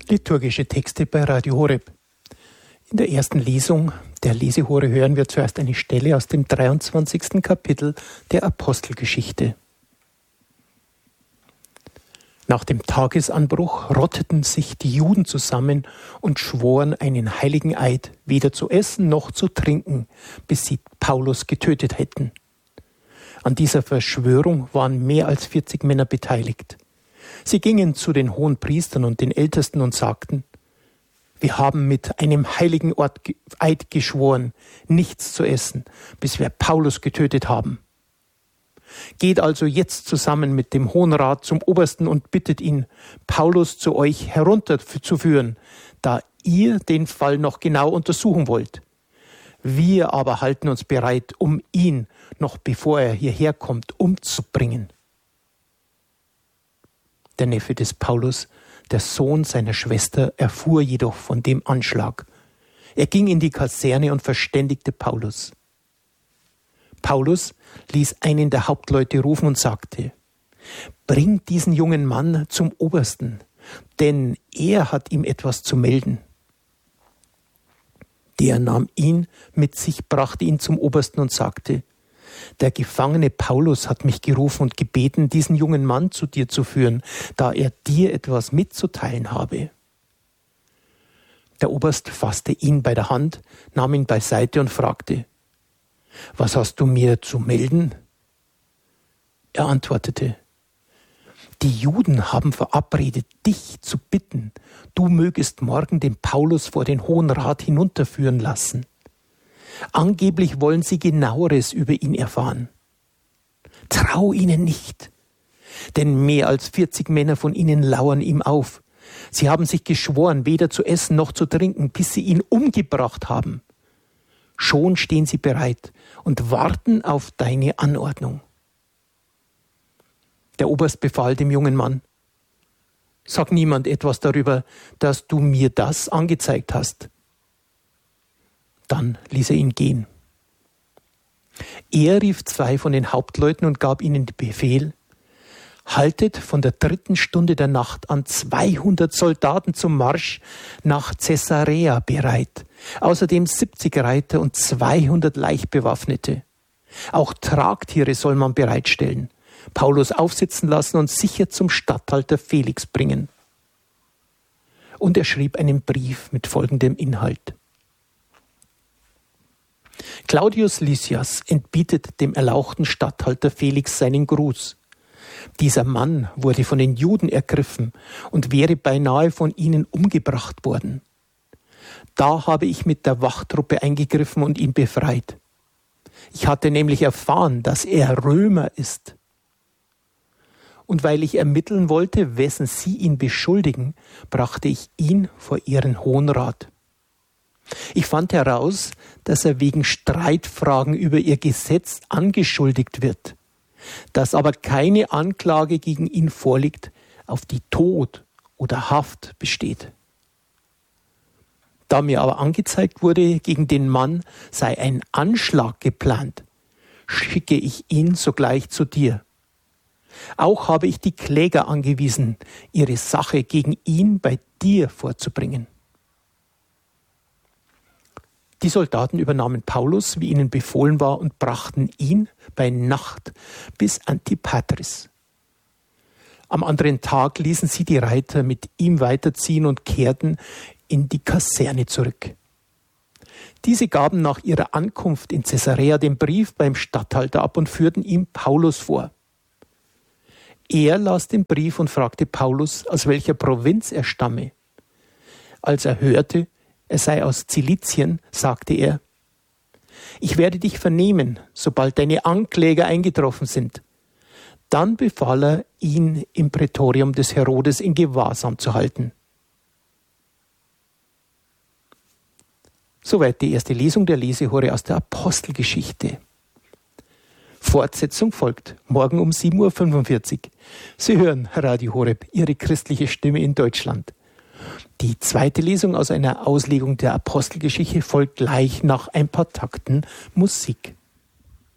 Liturgische Texte bei Radio Horeb. In der ersten Lesung der Lesehore hören wir zuerst eine Stelle aus dem 23. Kapitel der Apostelgeschichte. Nach dem Tagesanbruch rotteten sich die Juden zusammen und schworen einen heiligen Eid, weder zu essen noch zu trinken, bis sie Paulus getötet hätten. An dieser Verschwörung waren mehr als 40 Männer beteiligt. Sie gingen zu den Hohenpriestern und den Ältesten und sagten: Wir haben mit einem heiligen Eid geschworen, nichts zu essen, bis wir Paulus getötet haben. Geht also jetzt zusammen mit dem Hohen Rat zum Obersten und bittet ihn, Paulus zu euch herunterzuführen, da ihr den Fall noch genau untersuchen wollt. Wir aber halten uns bereit, um ihn, noch bevor er hierher kommt, umzubringen. Der Neffe des Paulus, der Sohn seiner Schwester, erfuhr jedoch von dem Anschlag. Er ging in die Kaserne und verständigte Paulus. Paulus ließ einen der Hauptleute rufen und sagte: Bringt diesen jungen Mann zum Obersten, denn er hat ihm etwas zu melden. Der nahm ihn mit sich, brachte ihn zum Obersten und sagte: Der Gefangene Paulus hat mich gerufen und gebeten, diesen jungen Mann zu dir zu führen, da er dir etwas mitzuteilen habe. Der Oberst fasste ihn bei der Hand, nahm ihn beiseite und fragte: Was hast du mir zu melden? Er antwortete: Die Juden haben verabredet, dich zu bitten, du mögest morgen den Paulus vor den Hohen Rat hinunterführen lassen. Angeblich wollen sie Genaueres über ihn erfahren. Trau ihnen nicht, denn mehr als 40 Männer von ihnen lauern ihm auf. Sie haben sich geschworen, weder zu essen noch zu trinken, bis sie ihn umgebracht haben. Schon stehen sie bereit und warten auf deine Anordnung. Der Oberst befahl dem jungen Mann: Sag niemand etwas darüber, dass du mir das angezeigt hast. Dann ließ er ihn gehen. Er rief 2 von den Hauptleuten und gab ihnen den Befehl: Haltet von der 3. Stunde der Nacht an 200 Soldaten zum Marsch nach Caesarea bereit, außerdem 70 Reiter und 200 Leichtbewaffnete. Auch Tragtiere soll man bereitstellen, Paulus aufsitzen lassen und sicher zum Statthalter Felix bringen. Und er schrieb einen Brief mit folgendem Inhalt: Claudius Lysias entbietet dem erlauchten Statthalter Felix seinen Gruß. Dieser Mann wurde von den Juden ergriffen und wäre beinahe von ihnen umgebracht worden. Da habe ich mit der Wachtruppe eingegriffen und ihn befreit. Ich hatte nämlich erfahren, dass er Römer ist. Und weil ich ermitteln wollte, wessen sie ihn beschuldigen, brachte ich ihn vor ihren Hohen Rat. Ich fand heraus, dass er wegen Streitfragen über ihr Gesetz angeschuldigt wird, dass aber keine Anklage gegen ihn vorliegt, auf die Tod oder Haft besteht. Da mir aber angezeigt wurde, gegen den Mann sei ein Anschlag geplant, schicke ich ihn sogleich zu dir. Auch habe ich die Kläger angewiesen, ihre Sache gegen ihn bei dir vorzubringen. Die Soldaten übernahmen Paulus, wie ihnen befohlen war, und brachten ihn bei Nacht bis Antipatris. Am anderen Tag ließen sie die Reiter mit ihm weiterziehen und kehrten in die Kaserne zurück. Diese gaben nach ihrer Ankunft in Caesarea den Brief beim Statthalter ab und führten ihm Paulus vor. Er las den Brief und fragte Paulus, aus welcher Provinz er stamme. Als er hörte, er sei aus Zilizien, sagte er: Ich werde dich vernehmen, sobald deine Ankläger eingetroffen sind. Dann befahl er, ihn im Prätorium des Herodes in Gewahrsam zu halten. Soweit die erste Lesung der Lesehore aus der Apostelgeschichte. Fortsetzung folgt morgen um 7:45 Uhr. Sie hören Radio Horeb, Ihre christliche Stimme in Deutschland. Die zweite Lesung aus einer Auslegung der Apostelgeschichte folgt gleich nach ein paar Takten Musik.